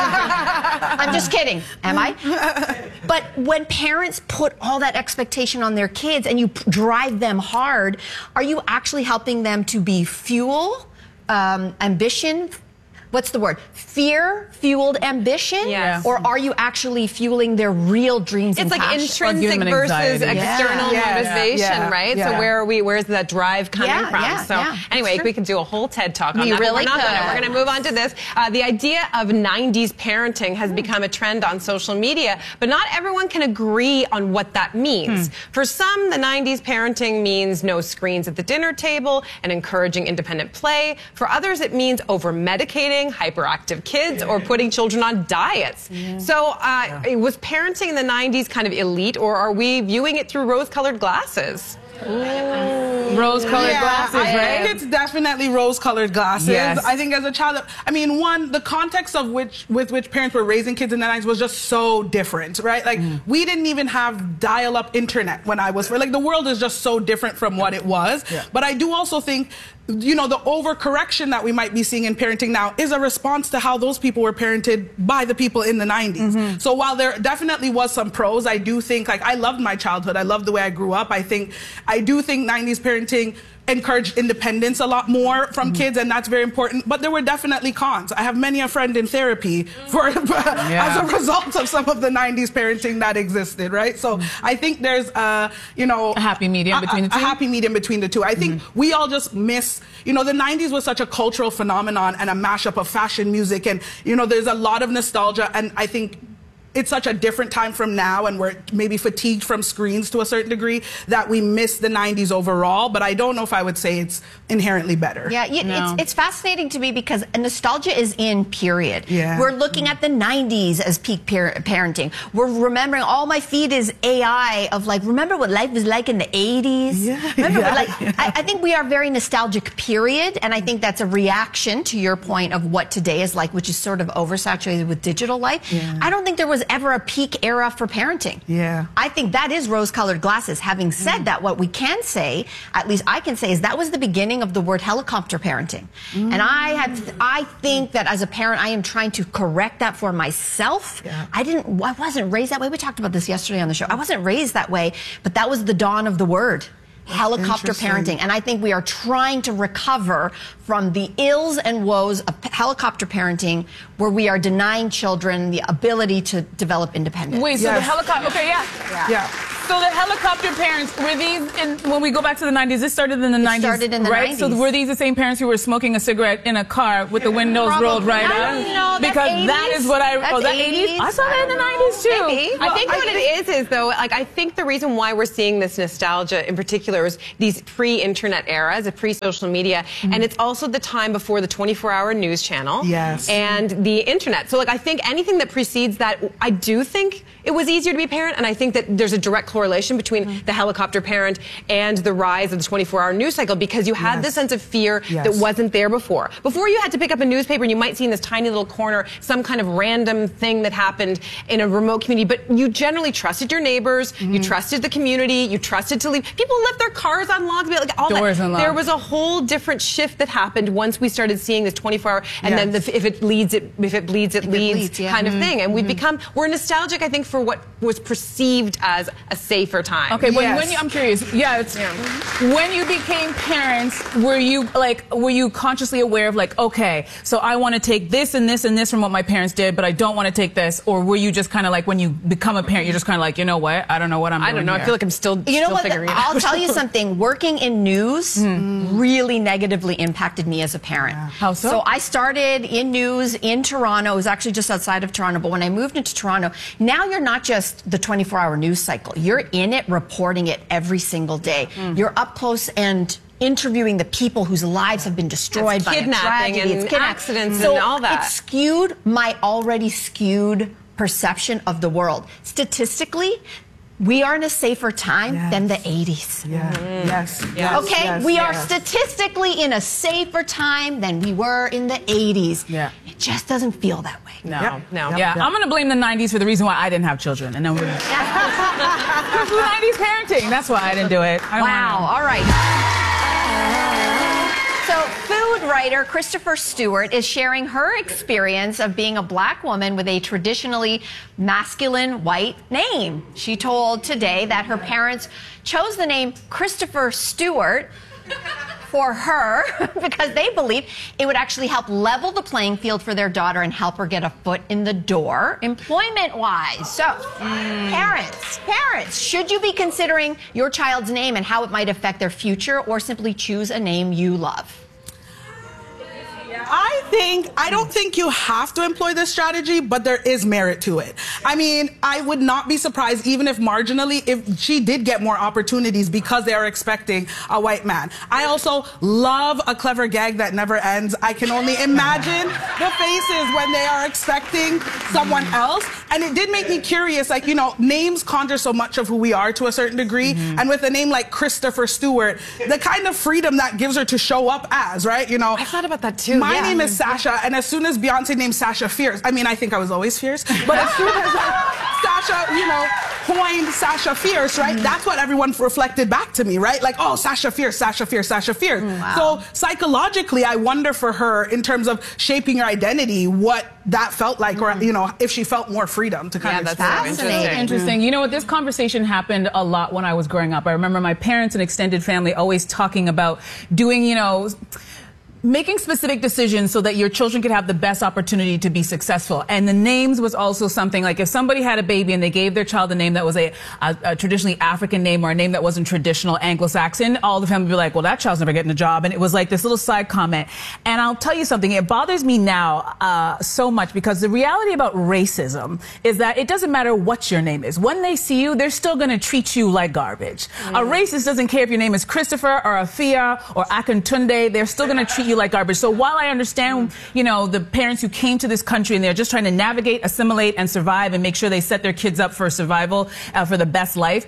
I'm just kidding. Am I? But when parents put all that expectation on their kids and you drive them hard, are you actually helping them to be fuel, ambition? What's the word? Fear-fueled ambition? Yes. Or are you actually fueling their real dreams and passion? It's like intrinsic versus external motivation, right? Yeah. So where's that drive coming from? So anyway, we could do a whole TED Talk on that. Really but we're going to move on to this. The idea of 90s parenting has become a trend on social media, but not everyone can agree on what that means. For some, the 90s parenting means no screens at the dinner table and encouraging independent play. For others, it means over-medicating hyperactive kids or putting children on diets. So was parenting in the 90s kind of elite, or are we viewing it through rose-colored glasses? Rose-colored glasses, right? I think it's definitely rose-colored glasses. Yes. I think as a child, the context of with which parents were raising kids in the 90s was just so different, right? Like, we didn't even have dial-up internet when I was, the world is just so different from what it was. But I do also think, the overcorrection that we might be seeing in parenting now is a response to how those people were parented by the people in the 90s. So while there definitely was some pros, I do think, I loved my childhood. I loved the way I grew up. I do think 90s parenting encouraged independence a lot more from kids, and that's very important. But there were definitely cons. I have many a friend in therapy as a result of some of the 90s parenting that existed, right? So I think there's a happy medium between the two. A happy medium between the two. I think we all just miss, the 90s was such a cultural phenomenon and a mashup of fashion, music, and there's a lot of nostalgia, and I think it's such a different time from now, and we're maybe fatigued from screens to a certain degree, that we miss the 90s overall. But I don't know if I would say it's inherently better. It's fascinating to me because nostalgia is in, period. We're looking at the 90s as peak parenting. We're remembering, all my feed is AI of remember what life was like in the 80s? I think we are very nostalgic, period. And I think that's a reaction to your point of what today is like, which is sort of oversaturated with digital life. I don't think there was was ever a peak era for parenting. Yeah. I think that is rose-colored glasses. Having said that, what we can say, at least I can say, is that was the beginning of the word helicopter parenting. And I think that as a parent, I am trying to correct that for myself. Yeah. I wasn't raised that way. We talked about this yesterday on the show. I wasn't raised that way, but that was the dawn of the word. Helicopter parenting. And I think we are trying to recover from the ills and woes of helicopter parenting, where we are denying children the ability to develop independence. Wait, so the helicopter, okay, yeah. So the helicopter parents, were these, when we go back to the 90s, this started in the 90s, started in the right? 90s. So were these the same parents who were smoking a cigarette in a car with the windows rolled right up? I don't know, that's because 80s. that is what I, That's that 80s. I saw that in the 90s too. Maybe. I think what it is though, like I think the reason why we're seeing this nostalgia in particular is these pre-internet eras, the pre-social media, and it's also the time before the 24-hour news channel and the internet. So like I think anything that precedes that, I do think it was easier to be a parent, and I think that there's a direct correlation between the helicopter parent and the rise of the 24-hour news cycle, because you had this sense of fear that wasn't there before. Before, you had to pick up a newspaper and you might see in this tiny little corner some kind of random thing that happened in a remote community, but you generally trusted your neighbors, you trusted the community, you trusted to leave. People left their cars unlocked, like all Doors that. unlocked. There was a whole different shift that happened once we started seeing this 24-hour, and then if it bleeds, it leads kind of thing. And we're nostalgic, I think, for what was perceived as a safer time. Okay, when you, I'm curious. When you became parents, were you consciously aware of like, okay, so I want to take this and this and this from what my parents did, but I don't want to take this? Or were you just kind of like, when you become a parent, you're just kind of like, you know what? I don't know what I'm doing. I don't know. Here. I feel like I'm still figuring it out. I'll tell you something. Working in news really negatively impacted me as a parent. How so? So I started in news in Toronto. It was actually just outside of Toronto. But when I moved into Toronto, now you're not just the 24-hour news cycle. You're in it, reporting it every single day. You're up close and interviewing the people whose lives have been destroyed by kidnapping a tragedy. and accidents So and all that. It skewed my already skewed perception of the world. Statistically, we are in a safer time than the 80s. Okay? We are statistically in a safer time than we were in the 80s. It just doesn't feel that way. No. I'm going to blame the 90s for the reason why I didn't have children. And then we're... 90s parenting. That's why I didn't do it. Wow. All right. So, food writer Christopher Stewart is sharing her experience of being a black woman with a traditionally masculine white name. She told Today that her parents chose the name Christopher Stewart for her because they believed it would actually help level the playing field for their daughter and help her get a foot in the door employment-wise. So, parents, should you be considering your child's name and how it might affect their future, or simply choose a name you love? I don't think you have to employ this strategy, but there is merit to it. I mean, I would not be surprised, even if marginally, if she did get more opportunities because they are expecting a white man. I also love a clever gag that never ends. I can only imagine the faces when they are expecting someone else. And it did make me curious, like, you know, names conjure so much of who we are to a certain degree. And with a name like Christopher Stewart, the kind of freedom that gives her to show up as, right? You know, I thought about that too. My name is Sasha, and as soon as Beyonce named Sasha Fierce, I mean, I think I was always fierce, but as soon as Sasha, you know, coined Sasha Fierce, right? That's what everyone reflected back to me, right? Like, oh, Sasha Fierce, Sasha Fierce, Sasha Fierce. So psychologically, I wonder for her, in terms of shaping her identity, what that felt like, or, you know, if she felt more freedom to kind of explore. Interesting. You know what? This conversation happened a lot when I was growing up. I remember my parents and extended family always talking about doing, you know, making specific decisions so that your children could have the best opportunity to be successful. And the names was also something like, if somebody had a baby and they gave their child a name that was a traditionally African name, or a name that wasn't traditional Anglo-Saxon, all the family would be like, well, that child's never getting a job. And it was like this little side comment. And I'll tell you something, it bothers me now so much, because the reality about racism is that it doesn't matter what your name is. When they see you, they're still going to treat you like garbage. A racist doesn't care if your name is Christopher or Afia or Akintunde. They're still going to treat you like garbage. So while I understand, you know, the parents who came to this country and they're just trying to navigate, assimilate, and survive and make sure they set their kids up for survival, for the best life,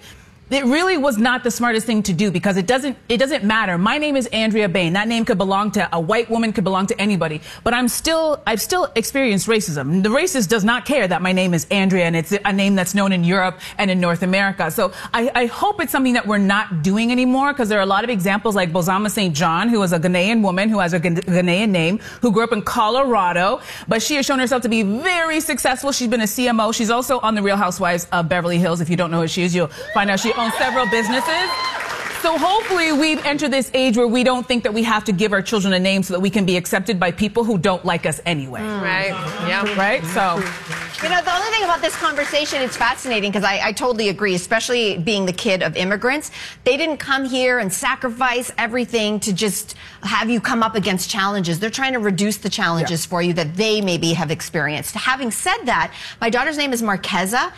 it really was not the smartest thing to do, because it doesn't matter. My name is Andrea Bain. That name could belong to a white woman, could belong to anybody. But I've still experienced racism. The racist does not care that my name is Andrea and it's a name that's known in Europe and in North America. So I hope it's something that we're not doing anymore, because there are a lot of examples like Bozoma St. John, who is a Ghanaian woman who has a Ghanaian name, who grew up in Colorado, but she has shown herself to be very successful. She's been a CMO. She's also on the Real Housewives of Beverly Hills. If you don't know who she is, you'll find out she owns several businesses. So hopefully we've entered this age where we don't think that we have to give our children a name so that we can be accepted by people who don't like us anyway. Right. Yeah. Right? So. You know, the only thing about this conversation, it's fascinating, because I totally agree, especially being the kid of immigrants. They didn't come here and sacrifice everything to just have you come up against challenges. They're trying to reduce the challenges for you that they maybe have experienced. Having said that, my daughter's name is Marquesa,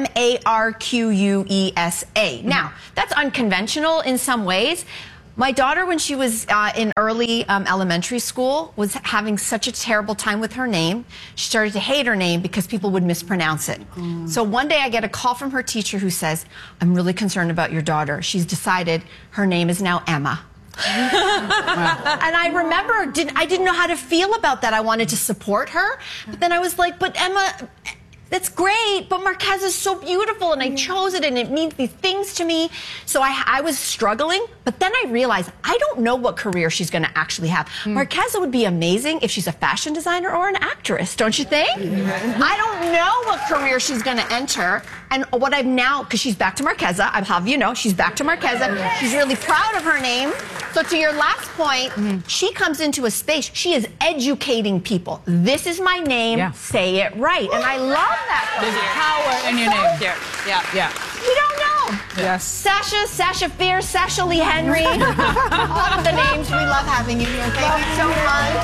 Marquuesa. Now, that's unconventional in some ways. My daughter, when she was in early elementary school, was having such a terrible time with her name. She started to hate her name because people would mispronounce it. So one day I get a call from her teacher who says, "I'm really concerned about your daughter. She's decided her name is now Emma." And I remember I didn't know how to feel about that. I wanted to support her, but then I was like, but Emma, that's great, but Marquesa is so beautiful, and I chose it, and it means these things to me. So I was struggling, but then I realized I don't know what career she's going to actually have. Marquesa would be amazing if she's a fashion designer or an actress, don't you think? I don't know what career she's going to enter, and what I've now, because she's back to Marquesa, I'll have you know, she's back to Marquesa. She's really proud of her name. So to your last point, she comes into a space, she is educating people. This is my name, say it right. And I love that. There's power in your name. Yeah. We don't know. Yes. Sasha Fierce, Sasha Lee Henry. All of the names. We love having you here. Thank you so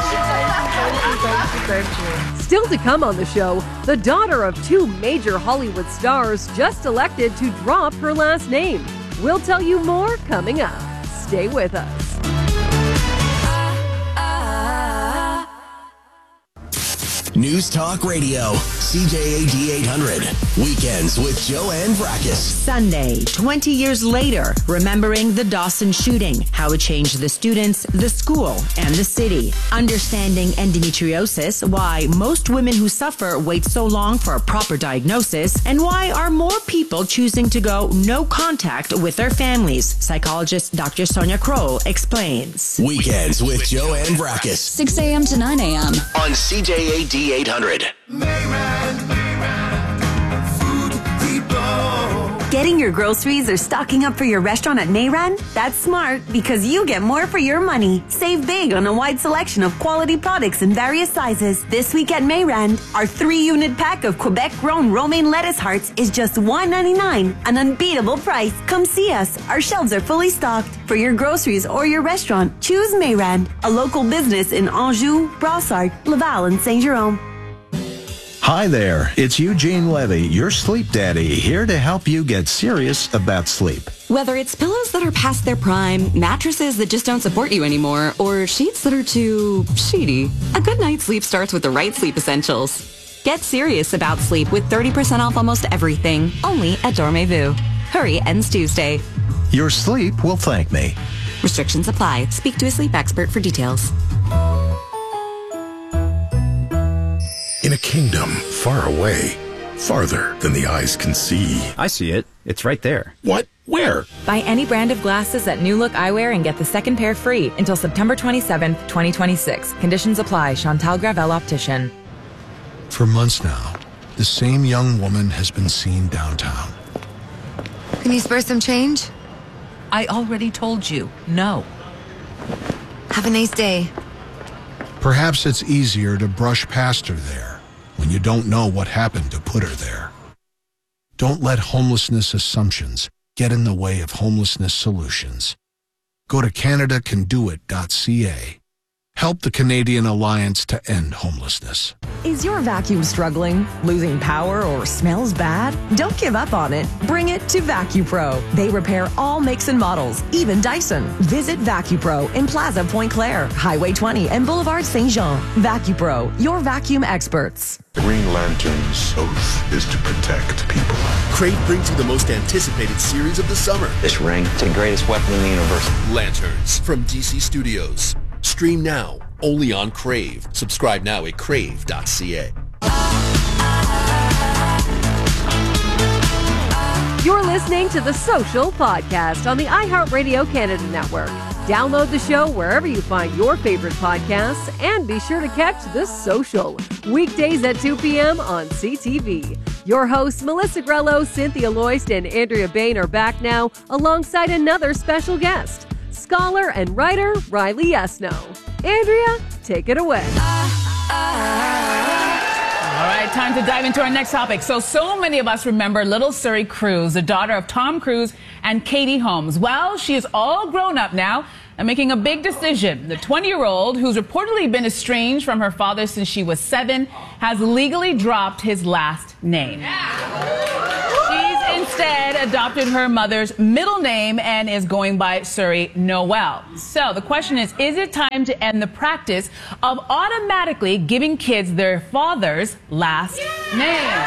much. Thank you. Still to come on the show, the daughter of two major Hollywood stars just elected to drop her last name. We'll tell you more coming up. Stay with us. News Talk Radio, CJAD 800. Weekends with Joanne Vrackus. Sunday, 20 years later, remembering the Dawson shooting, how it changed the students, the school, and the city. Understanding endometriosis, why most women who suffer wait so long for a proper diagnosis, and why are more people choosing to go no contact with their families. Psychologist Dr. Sonia Kroll explains. Weekends with Joanne Vrackus. 6 a.m. to 9 a.m. on CJAD 800. Getting your groceries or stocking up for your restaurant at Mayran? That's smart, because you get more for your money. Save big on a wide selection of quality products in various sizes. This week at Mayran, our 3-unit pack of Quebec-grown romaine lettuce hearts is just $1.99, an unbeatable price. Come see us. Our shelves are fully stocked. For your groceries or your restaurant, choose Mayran, a local business in Anjou, Brossard, Laval, and Saint-Jérôme. Hi there, it's Eugene Levy, your sleep daddy, here to help you get serious about sleep. Whether it's pillows that are past their prime, mattresses that just don't support you anymore, or sheets that are too sheety, a good night's sleep starts with the right sleep essentials. Get serious about sleep with 30% off almost everything, only at Dormez-vous. Hurry ends Tuesday. Your sleep will thank me. Restrictions apply. Speak to a sleep expert for details. In a kingdom far away, farther than the eyes can see. I see it. It's right there. What? Where? Buy any brand of glasses at New Look Eyewear and get the second pair free until September 27th, 2026. Conditions apply. Chantal Gravel Optician. For months now, the same young woman has been seen downtown. Can you spare some change? I already told you, no. Have a nice day. Perhaps it's easier to brush past her there when you don't know what happened to put her there. Don't let homelessness assumptions get in the way of homelessness solutions. Go to CanadaCanDoIt.ca. Help the Canadian Alliance to End Homelessness. Is your vacuum struggling, losing power, or smells bad? Don't give up on it. Bring it to VacuPro. They repair all makes and models, even Dyson. Visit VacuPro in Plaza Pointe Claire, Highway 20, and Boulevard Saint Jean. VacuPro, your vacuum experts. Green Lantern's oath is to protect people. Crave brings you the most anticipated series of the summer. This ring, it's the greatest weapon in the universe. Lanterns from DC Studios. Stream now, only on Crave. Subscribe now at crave.ca. You're listening to The Social Podcast on the iHeartRadio Canada Network. Download the show wherever you find your favorite podcasts and be sure to catch The Social weekdays at 2 p.m. on CTV. Your hosts, Melissa Grello, Cynthia Loist, and Andrea Bain are back now alongside another special guest, scholar and writer Riley Yesno. Andrea, take it away. All right, time to dive into our next topic. So many of us remember little Suri Cruise, the daughter of Tom Cruise and Katie Holmes. Well, she is all grown up now and making a big decision. The 20-year-old, who's reportedly been estranged from her father since she was 7, has legally dropped his last name. She's instead adopted her mother's middle name and is going by Suri Noel. So the question is it time to end the practice of automatically giving kids their father's last name?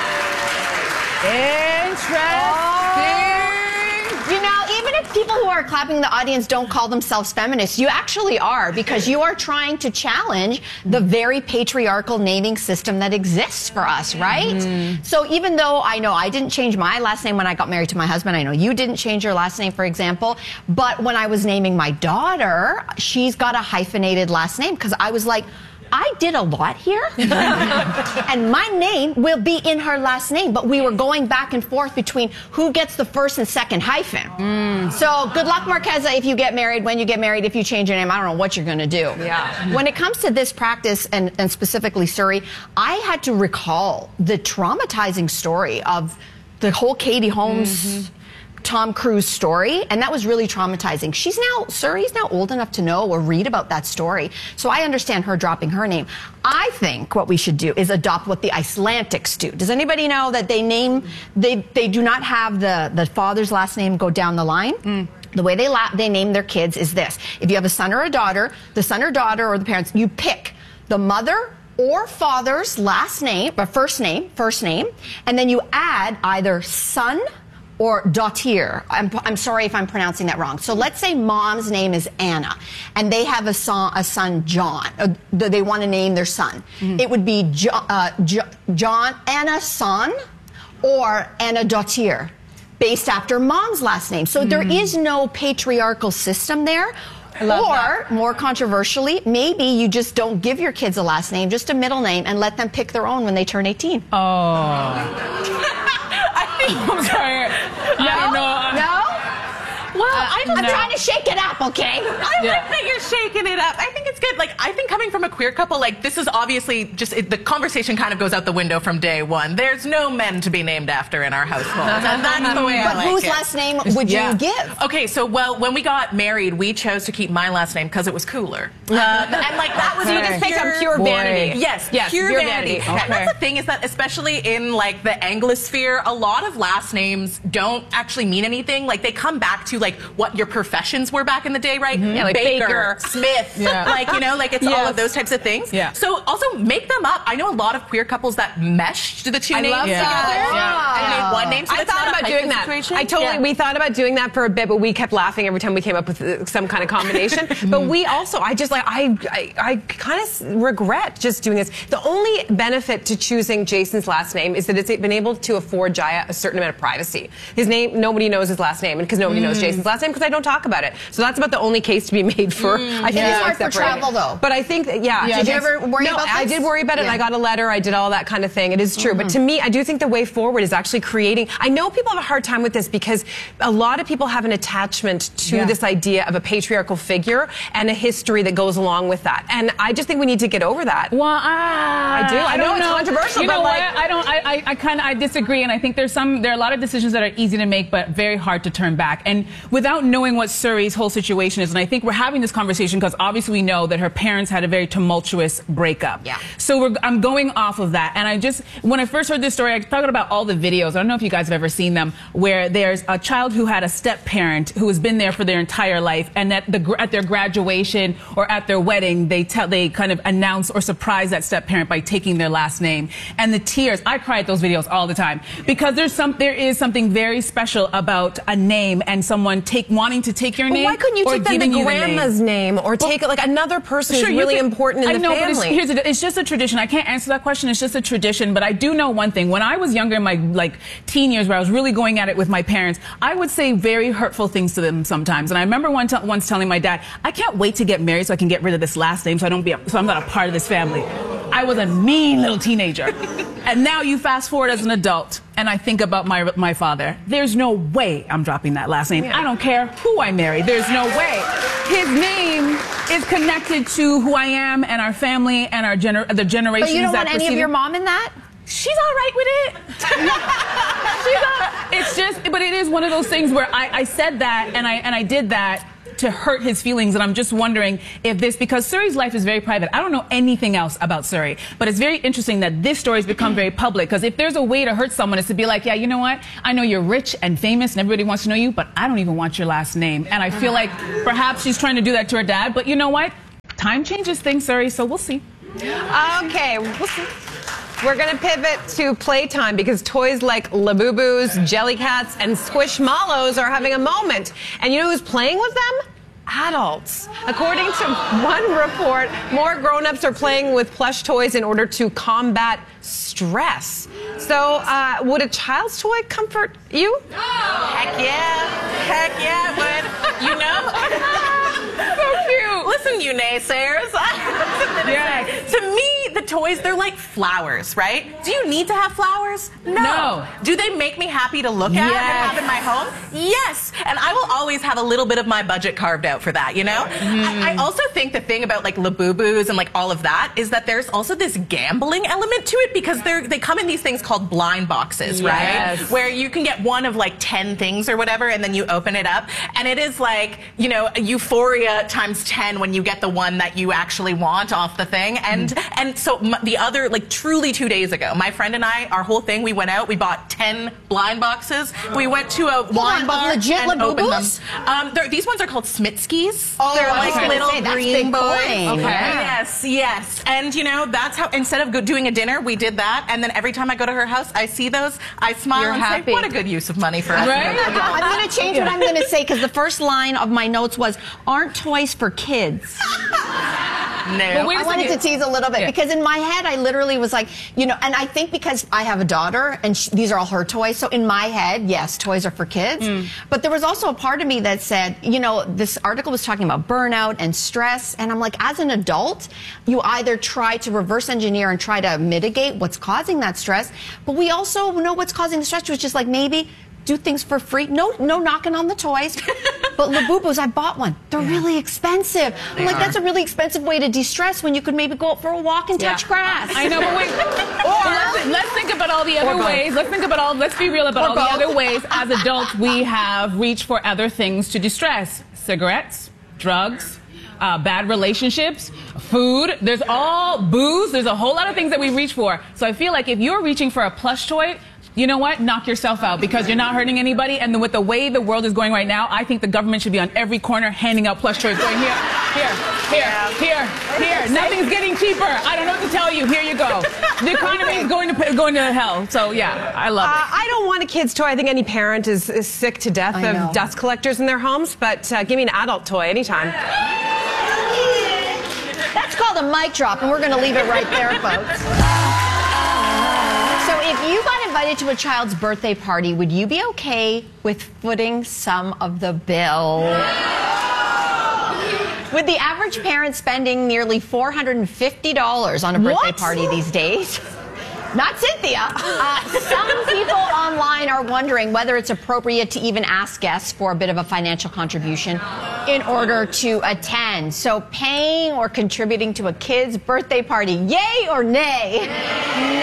Interesting. You know, even if people who are clapping in the audience don't call themselves feminists, you actually are, because you are trying to challenge the very patriarchal naming system that exists for us, right? So even though I know I didn't change my last name when I got married to my husband, I know you didn't change your last name, for example, but when I was naming my daughter, she's got a hyphenated last name because I was like, I did a lot here, and my name will be in her last name, but we were going back and forth between who gets the first and second hyphen. So good luck, Marquesa, if you get married, when you get married, if you change your name, I don't know what you're going to do. Yeah. When it comes to this practice, and specifically Suri, I had to recall the traumatizing story of the whole Katie Holmes Tom Cruise story, and that was really traumatizing. Suri's now old enough to know or read about that story, so I understand her dropping her name. I think what we should do is adopt what the Icelandics do. Does anybody know that they do not have the father's last name go down the line? The way they name their kids is this. If you have a son or a daughter, the son or daughter or the parents, you pick the mother or father's last name, or first name, and then you add either son or dottir. I'm sorry if I'm pronouncing that wrong. So let's say mom's name is Anna, and they have a son John. They want to name their son. It would be John Anna son or Anna dottir, based after mom's last name. So there is no patriarchal system there. Or, more controversially, maybe you just don't give your kids a last name, just a middle name, and let them pick their own when they turn 18. I'm sorry. I don't know. No? Well, I'm trying to shake it up, okay? I like that you're shaking it up. I think it's good. Like, I think coming from a queer couple, like, this is obviously just, the conversation kind of goes out the window from day one. There's no men to be named after in our household. And that's the way I like it. But whose last name would you give? Okay, so, when we got married, we chose to keep my last name because it was cooler. And, like, that was just based on pure vanity. Yes, pure vanity. Okay. And that's the thing, is that especially in, like, the Anglosphere, a lot of last names don't actually mean anything. Like, they come back to, like, what your professions were back in the day, right? Yeah, like Baker, Smith, like, you know, like, it's all of those types of things. Yeah. So also make them up. I know a lot of queer couples that meshed the two names together. And made one name. So I thought about doing that. We thought about doing that for a bit, but we kept laughing every time we came up with some kind of combination. But we also, I kind of regret just doing this. The only benefit to choosing Jason's last name is that it's been able to afford Jaya a certain amount of privacy. His name, nobody knows his last name, and because nobody knows Jason's last name, because I don't talk about it. So that's about the only case to be made for. I think it's hard for travel, though. But I think, Did you ever worry about this? I did worry about it. I got a letter. I did all that kind of thing. It is true. But to me, I do think the way forward is actually creating. I know people have a hard time with this because a lot of people have an attachment to this idea of a patriarchal figure and a history that goes along with that. And I just think we need to get over that. Well, I do. I know it's controversial. You know but what? I disagree, and I think there are a lot of decisions that are easy to make but very hard to turn back. And without knowing what Suri's whole situation is, and I think we're having this conversation because obviously we know that her parents had a very tumultuous breakup. Yeah. So I'm going off of that, and when I first heard this story, I thought about all the videos. I don't know if you guys have ever seen them, where there's a child who had a step-parent who has been there for their entire life, and at their graduation or at their wedding, they kind of announce or surprise that step-parent by taking their last name. And the tears, I cry at those videos all the time, because there is something very special about a name and someone wanting to take your name. Why couldn't you or take then giving the you grandma's name or take like another person who's really important in the family? But it's just a tradition. I can't answer that question. It's just a tradition. But I do know one thing. When I was younger, in my teen years, where I was really going at it with my parents, I would say very hurtful things to them sometimes. And I remember once telling my dad, "I can't wait to get married so I can get rid of this last name, so I'm not a part of this family." I was a mean little teenager. And now you fast forward as an adult, and I think about my father. There's no way I'm dropping that last name. I don't care who I marry. There's no way. His name is connected to who I am and our family and the generations. But you don't that want any of your mom in that? She's all right with it. But it is one of those things where I said that and I did that to hurt his feelings, and I'm just wondering because Suri's life is very private. I don't know anything else about Suri, but it's very interesting that this story has become very public, because if there's a way to hurt someone, it's to be like, yeah, you know what? I know you're rich and famous and everybody wants to know you, but I don't even want your last name. And I feel like perhaps she's trying to do that to her dad, but you know what? Time changes things, Suri, so we'll see. Okay, we'll see. We're going to pivot to playtime, because toys like Labubu's, Jellycats, and Squishmallows are having a moment. And you know who's playing with them? Adults. According to one report, more grown-ups are playing with plush toys in order to combat stress. So, would a child's toy comfort you? Heck yeah, it would. You know? So cute. Listen, you naysayers. Yes. To me, the toys, they're like flowers, right? Do you need to have flowers? No. Do they make me happy to look at and have in my home? Yes. And I will always have a little bit of my budget carved out for that, you know? I also think the thing about like Labubus and like all of that is that there's also this gambling element to it, because they come in these things called blind boxes, right? Where you can get one of like 10 things or whatever, and then you open it up, and it is like, you know, euphoria times 10 when you get the one that you actually want off the thing. And so the other, like truly 2 days ago, my friend and I, our whole thing, we went out, we bought 10 blind boxes. We went to a wine bar and opened them. These ones are called Smitsky's. Oh, they're like little green boys. Okay. Yes. And you know, that's how, instead of doing a dinner, we did that. And then every time I go to her house, I see those, I smile and say, what a good use of money for us. Right? I'm going to change what I'm going to say, because the first line of my notes was, aren't toys for kids? No. I wanted to tease a little bit, because in my head I literally was like, you know, and I think because I have a daughter and these are all her toys, so in my head, yes, toys are for kids. But there was also a part of me that said, you know, this article was talking about burnout and stress, and I'm like, as an adult, you either try to reverse engineer and try to mitigate what's causing that stress, but we also know what's causing the stress, which is like maybe do things for free. No knocking on the toys. But Labubus, I bought one. They're really expensive. I'm like, that's a really expensive way to de-stress when you could maybe go out for a walk and touch grass. I know, but wait. Let's think about all the other ways. Let's be real about all the other ways as adults we have reached for other things to de-stress. Cigarettes, drugs, bad relationships, food. There's all booze. There's a whole lot of things that we reach for. So I feel like if you're reaching for a plush toy, you know what? Knock yourself out, because you're not hurting anybody. And with the way the world is going right now, I think the government should be on every corner handing out plush toys, going here. Nothing's getting cheaper. I don't know what to tell you. Here you go. The economy is going to hell. So yeah, I love it. I don't want a kid's toy. I think any parent is sick to death of dust collectors in their homes. But give me an adult toy anytime. That's called a mic drop, and we're going to leave it right there, folks. So if you got invited to a child's birthday party, would you be okay with footing some of the bill? With the average parent spending nearly $450 on a birthday party these days? Not Cynthia. Some people online are wondering whether it's appropriate to even ask guests for a bit of a financial contribution in order to attend. So paying or contributing to a kid's birthday party, yay or nay? Nay.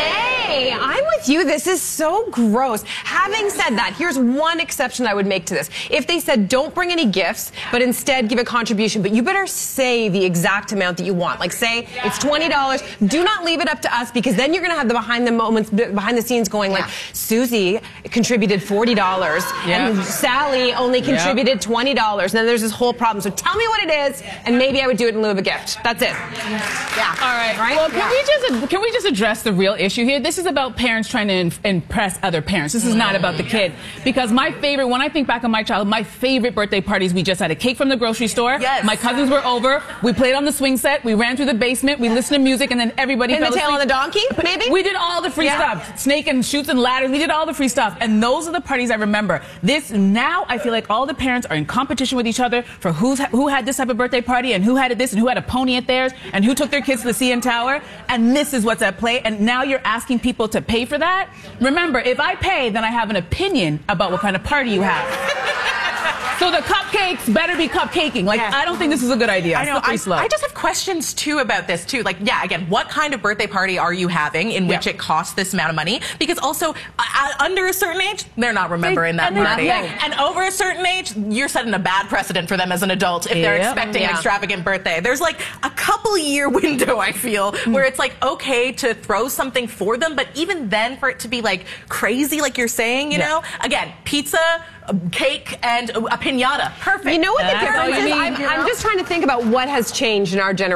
Hey, I'm with you. This is so gross. Having said that, here's one exception I would make to this. If they said don't bring any gifts, but instead give a contribution, but you better say the exact amount that you want. Like say it's $20. Do not leave it up to us, because then you're going to have the behind the scenes going like Susie contributed $40 and Sally only contributed $20. And then there's this whole problem. So tell me what it is, and maybe I would do it in lieu of a gift. That's it. Yeah. All right. Well, can we just address the real issue here? This is about parents trying to impress other parents. This is not about the kid. Because my favorite, when I think back on my childhood, my favorite birthday parties, we just had a cake from the grocery store. Yes. My cousins were over. We played on the swing set. We ran through the basement. We listened to music, and then everybody fell asleep. Tail on the donkey, maybe? We did all the free stuff. Snake and chutes and ladders. We did all the free stuff. And those are the parties I remember. Now I feel like all the parents are in competition with each other for who had this type of birthday party, and who had this, and who had a pony at theirs, and who took their kids to the CN Tower. And this is what's at play. And now you're asking people to pay for that? Remember, if I pay, then I have an opinion about what kind of party you have. So the cupcakes better be cupcaking. Like, I don't think this is a good idea. I know. I just have questions, too, about this, too. Like, again, what kind of birthday party are you having in which it costs this amount of money? Because also, under a certain age, they're not remembering that party. And over a certain age, you're setting a bad precedent for them as an adult if they're expecting an extravagant birthday. There's, like, a couple-year window, I feel, where it's, like, okay to throw something for them, but even then, for it to be, like, crazy, like you're saying, you know? Again, pizza, cake, and a piñata. Perfect. You know what the difference is? I'm just trying to think about what has changed in our generation.